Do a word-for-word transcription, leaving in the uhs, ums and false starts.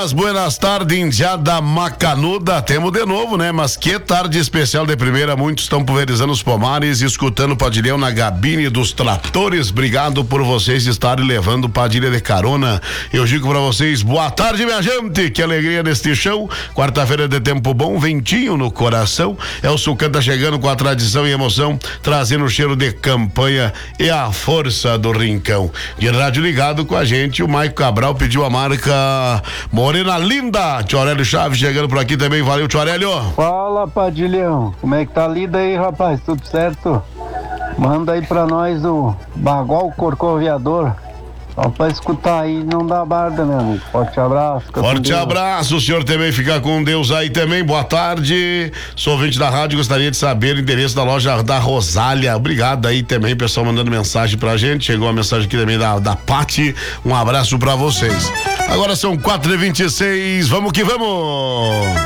buenas, buenas tardes, indiada macanuda. Temos de novo, né? Mas que tarde especial de primeira. Muitos estão pulverizando os pomares e escutando o Padilhão na gabine dos tratores. Obrigado por vocês estarem levando o Padilha de carona. Eu digo pra vocês, boa tarde, minha gente. Que alegria neste show. Quarta-feira de tempo bom, ventinho no coração. É o Sucanta chegando com a tradição e emoção, trazendo o cheiro de campanha e a força do rincão. De rádio ligado com a gente, o Maico Cabral pediu a marca Morena Linda. Tio Aurélio Chaves chegando por aqui também. Valeu, tio Aurélio. Fala, Padilhão. Como é que tá a lida aí, rapaz? Tudo certo? Manda aí pra nós o Bagual Corcoviador. Só pra escutar aí, não dá barda, meu amigo. Forte abraço. Forte abraço, o senhor também fica com Deus aí também. Boa tarde. Sou ouvinte da rádio, gostaria de saber o endereço da loja da Rosália. Obrigado aí também, pessoal mandando mensagem pra gente. Chegou uma mensagem aqui também da, da Pati. Um abraço pra vocês. Agora são quatro e vinte e seis. Vamos que vamos.